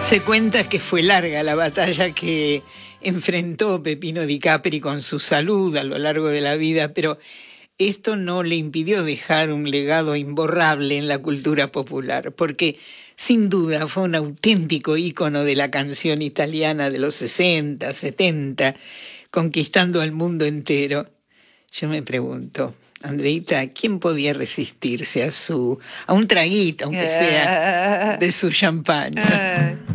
Se cuenta que fue larga la batalla que enfrentó Peppino Di Capri con su salud a lo largo de la vida, pero esto no le impidió dejar un legado imborrable en la cultura popular, porque sin duda fue un auténtico ícono de la canción italiana de los 60, 70, conquistando al mundo entero. Yo me pregunto, Andreita, ¿quién podía resistirse a un traguito, aunque sea, de su champaña?